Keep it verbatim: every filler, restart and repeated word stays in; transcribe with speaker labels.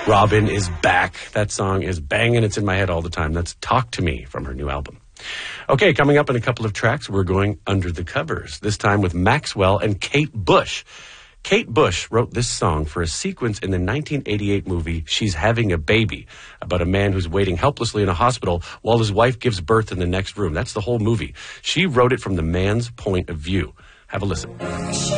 Speaker 1: Robin is back. That song is banging. It's in my head all the time. That's Talk to Me from her new album. Okay, coming up in a couple of tracks, we're going under the covers, this time with Maxwell and Kate Bush. Kate Bush wrote this song for a sequence in the nineteen eighty-eight movie She's Having a Baby, about a man who's waiting helplessly in a hospital while his wife gives birth in the next room. That's the whole movie. She wrote it from the man's point of view. Have a listen.
Speaker 2: She